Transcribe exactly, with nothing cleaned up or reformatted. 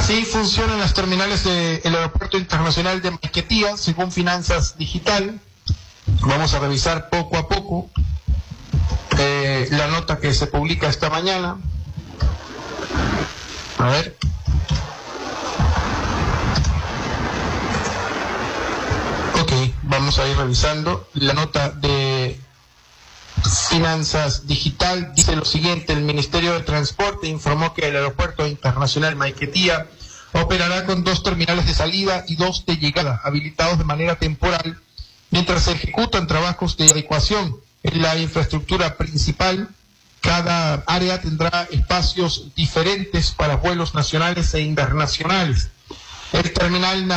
Así funcionan las terminales del Aeropuerto Internacional de Maiquetía, según Finanzas Digital. Vamos a revisar poco a poco eh, la nota que se publica esta mañana. A ver. Ok, vamos a ir revisando la nota de Finanzas Digital. Dice lo siguiente: el Ministerio de Transporte informó que el Aeropuerto Internacional Maiquetía operará con dos terminales de salida y dos de llegada, habilitados de manera temporal, mientras se ejecutan trabajos de adecuación en la infraestructura principal. Cada área tendrá espacios diferentes para vuelos nacionales e internacionales. El terminal